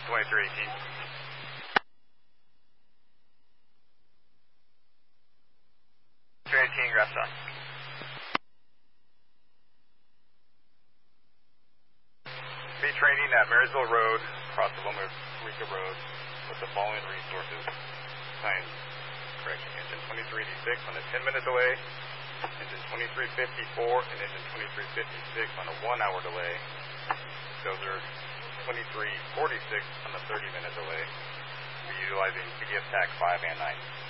2318. Graph stop. Be training at Marysville Road, across the Loma Rica Road, with the following resources. Time correction. Engine 2386 on a 10-minute delay, engine 2354 and engine 2356 on a 1-hour delay. Those are 2346 on a 30-minute delay. We're utilizing PDF TAC 5 and 9.